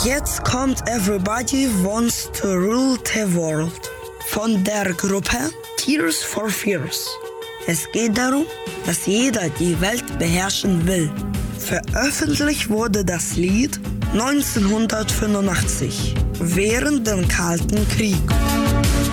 Jetzt kommt Everybody Wants to Rule the World von der Gruppe Tears for Fears. Es geht darum, dass jeder die Welt beherrschen will. Veröffentlicht wurde das Lied 1985, während dem Kalten Krieg.